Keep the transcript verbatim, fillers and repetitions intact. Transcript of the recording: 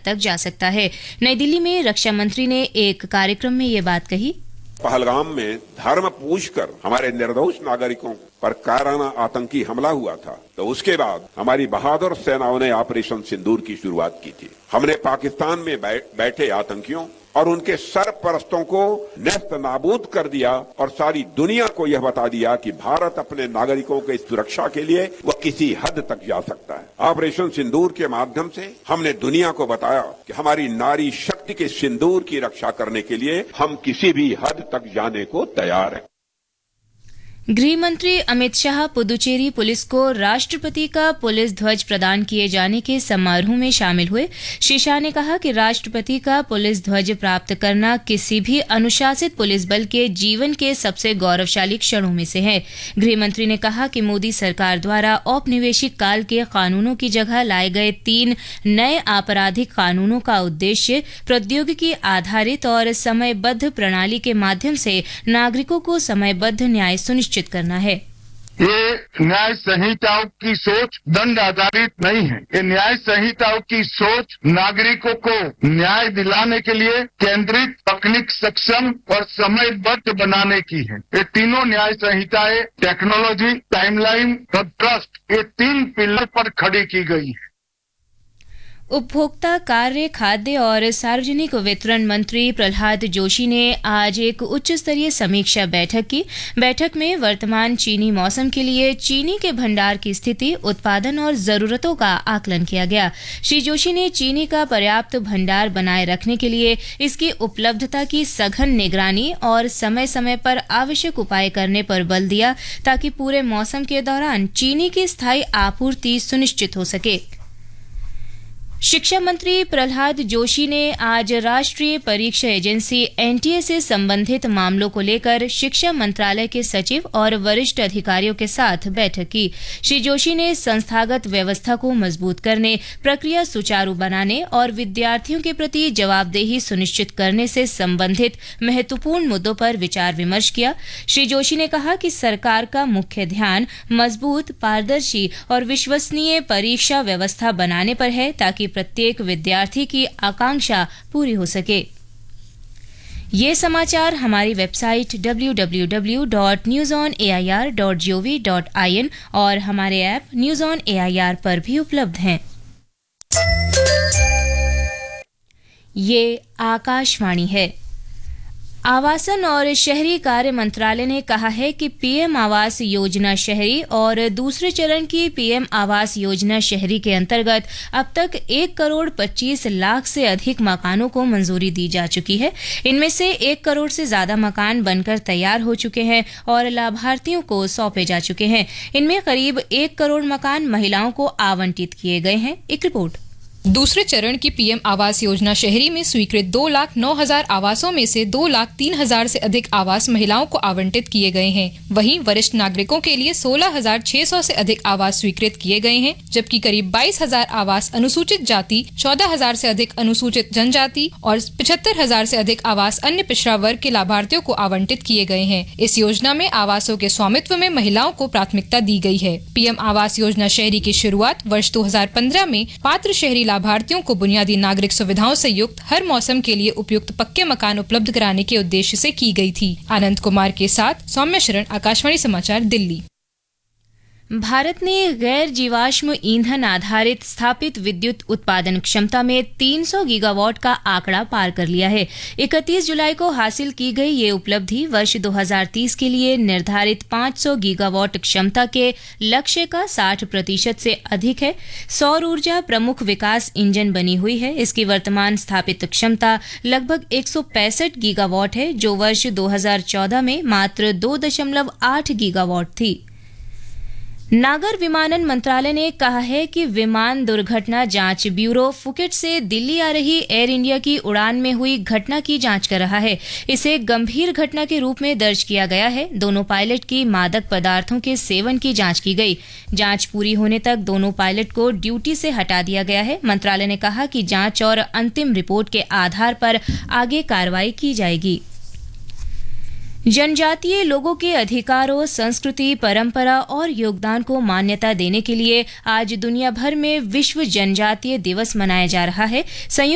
तक जा सकता है। नई दिल्ली में रक्षा मंत्री ने एक कार्यक्रम में ये बात कही। पहलगाम में धर्म पूछकर हमारे निर्दोष नागरिकों पर कायराना आतंकी हमला हुआ था, तो उसके बाद हमारी बहादुर सेनाओं ने ऑपरेशन सिंदूर की शुरुआत की थी। हमने पाकिस्तान में बै, बैठे आतंकियों और उनके सरपरस्तों को नेस्त नाबूद कर दिया और सारी दुनिया को यह बता दिया कि भारत अपने नागरिकों की सुरक्षा के लिए वह किसी हद तक जा सकता है। ऑपरेशन सिंदूर के माध्यम से हमने दुनिया को बताया कि हमारी नारी शक्ति के सिंदूर की रक्षा करने के लिए हम किसी भी हद तक जाने को तैयार हैं। गृह मंत्री अमित शाह पुदुचेरी पुलिस को राष्ट्रपति का पुलिस ध्वज प्रदान किए जाने के समारोह में शामिल हुए। श्री शाह ने कहा कि राष्ट्रपति का पुलिस ध्वज प्राप्त करना किसी भी अनुशासित पुलिस बल के जीवन के सबसे गौरवशाली क्षणों में से है। गृह मंत्री ने कहा कि मोदी सरकार द्वारा औपनिवेशिक काल के कानूनों की जगह लाए गए तीन नए आपराधिक कानूनों का उद्देश्य प्रौद्योगिकी आधारित और समयबद्ध प्रणाली के माध्यम से नागरिकों को समयबद्ध न्याय सुनिश्चित करना है। ये न्याय संहिताओं की सोच दंड आधारित नहीं है। ये न्याय संहिताओं की सोच नागरिकों को न्याय दिलाने के लिए केंद्रित, तकनीक सक्षम और समयबद्ध बनाने की है। ये तीनों न्याय संहिताएं टेक्नोलॉजी, टाइमलाइन और ट्रस्ट, ये तीन पिलर पर खड़ी की गई है। उपभोक्ता कार्य, खाद्य और सार्वजनिक वितरण मंत्री प्रहलाद जोशी ने आज एक उच्च स्तरीय समीक्षा बैठक की। बैठक में वर्तमान चीनी मौसम के लिए चीनी के भंडार की स्थिति, उत्पादन और जरूरतों का आकलन किया गया। श्री जोशी ने चीनी का पर्याप्त भंडार बनाए रखने के लिए इसकी उपलब्धता की सघन निगरानी और समय समय पर आवश्यक उपाय करने पर बल दिया ताकि पूरे मौसम के दौरान चीनी की स्थायी आपूर्ति सुनिश्चित हो सके। शिक्षा मंत्री प्रहलाद जोशी ने आज राष्ट्रीय परीक्षा एजेंसी एनटीए से संबंधित मामलों को लेकर शिक्षा मंत्रालय के सचिव और वरिष्ठ अधिकारियों के साथ बैठक की। श्री जोशी ने संस्थागत व्यवस्था को मजबूत करने, प्रक्रिया सुचारू बनाने और विद्यार्थियों के प्रति जवाबदेही सुनिश्चित करने से संबंधित महत्वपूर्ण मुद्दों पर विचार विमर्श किया। श्री जोशी ने कहा कि सरकार का मुख्य ध्यान मजबूत, पारदर्शी और विश्वसनीय परीक्षा व्यवस्था बनाने पर है ताकि प्रत्येक विद्यार्थी की आकांक्षा पूरी हो सके। ये समाचार हमारी website W W W dot news on A I R dot G O V dot I N और हमारे app news on A I R पर भी उपलब्ध हैं। ये आकाशवाणी है। आवासन और शहरी कार्य मंत्रालय ने कहा है कि पीएम आवास योजना शहरी और दूसरे चरण की पीएम आवास योजना शहरी के अंतर्गत अब तक एक करोड़ पच्चीस लाख से अधिक मकानों को मंजूरी दी जा चुकी है। इनमें से एक करोड़ से ज्यादा मकान बनकर तैयार हो चुके हैं और लाभार्थियों को सौंपे जा चुके हैं। इनमें करीब एक करोड़ मकान महिलाओं को आवंटित किए गए हैं। एक रिपोर्ट। दूसरे चरण की पीएम आवास योजना शहरी में स्वीकृत दो लाख नौ हजार आवासों में से दो लाख तीन हजार से अधिक आवास महिलाओं को आवंटित किए गए हैं। वहीं वरिष्ठ नागरिकों के लिए सोलह हजार छह सौ से अधिक आवास स्वीकृत किए गए हैं, जबकि करीब बाईस हजार आवास अनुसूचित जाति, चौदह हजार से अधिक अनुसूचित जनजाति और पचहत्तर हजार से अधिक आवास अन्य पिछड़ा वर्ग के लाभार्थियों को आवंटित किए गए हैं। इस योजना में आवासों के स्वामित्व में महिलाओं को प्राथमिकता दी गई है। पीएम आवास योजना शहरी की शुरुआत वर्ष दो हजार पंद्रह में पात्र शहरी लाभार्थियों को बुनियादी नागरिक सुविधाओं से युक्त हर मौसम के लिए उपयुक्त पक्के मकान उपलब्ध कराने के उद्देश्य से की गई थी। आनंद कुमार के साथ सौम्य शरण, आकाशवाणी समाचार, दिल्ली। भारत ने गैर जीवाश्म ईंधन आधारित स्थापित विद्युत उत्पादन क्षमता में तीन सौ गीगावाट का आंकड़ा पार कर लिया है। इकतीस जुलाई को हासिल की गई ये उपलब्धि वर्ष दो हजार तीस के लिए निर्धारित पाँच सौ गीगावाट क्षमता के लक्ष्य का साठ प्रतिशत से अधिक है। सौर ऊर्जा प्रमुख विकास इंजन बनी हुई है। इसकी वर्तमान स्थापित क्षमता लगभग एक सौ पैंसठ गीगावाट है, जो वर्ष दो हजार चौदह में मात्र दो दशमलव आठ गीगावाट थी। नागर विमानन मंत्रालय ने कहा है कि विमान दुर्घटना जांच ब्यूरो फुकेट से दिल्ली आ रही एयर इंडिया की उड़ान में हुई घटना की जांच कर रहा है। इसे गंभीर घटना के रूप में दर्ज किया गया है। दोनों पायलट की मादक पदार्थों के सेवन की जांच की गई। जांच पूरी होने तक दोनों पायलट को ड्यूटी से हटा दिया गया है। मंत्रालय ने कहा कि जांच और अंतिम रिपोर्ट के आधार पर आगे कार्रवाई की जाएगी। जनजातीय लोगों के अधिकारों, संस्कृति, परंपरा और योगदान को मान्यता देने के लिए आज दुनिया भर में विश्व जनजातीय दिवस मनाया जा रहा है। संयुक्त